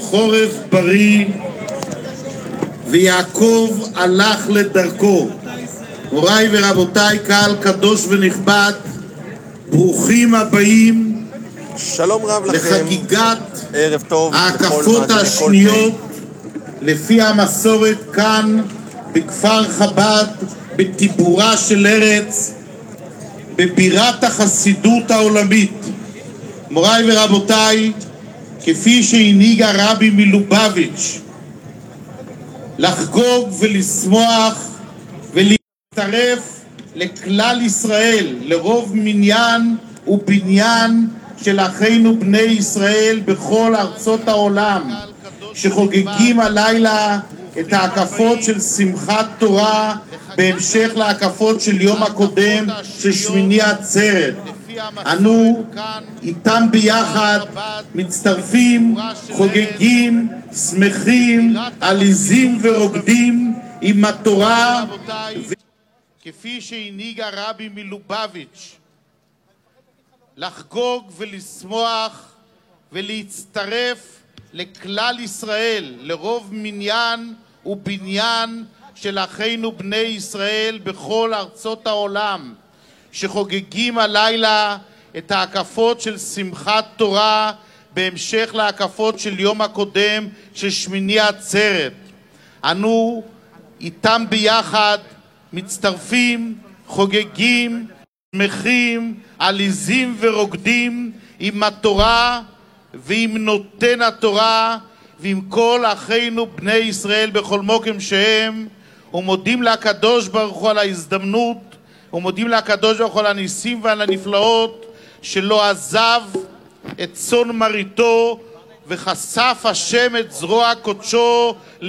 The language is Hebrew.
חורף בריא ויעקב הלך לדרכו. מוריי ורבותיי, קהל קדוש ונכבד, ברוכים הבאים שלום רב לכם, לחגיגת ערב טוב ההקפות השניות לפי המסורת כאן בכפר חב"ד, בטיבורה של ארץ, בבירת החסידות העולמית. מוריי ורבותיי, כפי שהנהיג הרבי מלובביץ' לחגוג ולשמוח ולהצטרף לכלל ישראל, לרוב מניין ובניין של אחינו בני ישראל בכל ארצות העולם, שחוגגים הלילה את ההקפות של שמחת תורה בהמשך להקפות של יום הקודם של שמיני עצרת. אנו איתם ביחד מצטרפים, חוגגים, שמחים, עליזים ורוקדים עם התורה, כפי שהנהיג הרבי מלובביץ' לחגוג ולשמוח ולהצטרף לכלל ישראל, לרוב מניין ובניין של אחינו בני ישראל בכל ארצות העולם, שחוגגים הלילה את ההקפות של שמחת תורה בהמשך להקפות של יום הקודם של שמיני עצרת. אנו איתם ביחד מצטרפים, חוגגים, שמחים, עליזים ורוקדים עם התורה ועם נותן התורה ועם כל אחינו בני ישראל בכל מקום שהם, ומודים לקדוש ברוך הוא על ההזדמנות, ומודים לקדוש ברוך הוא על הניסים ועל הנפלאות שלא עזב את צאן מרעיתו וחשף השם את זרוע קודשו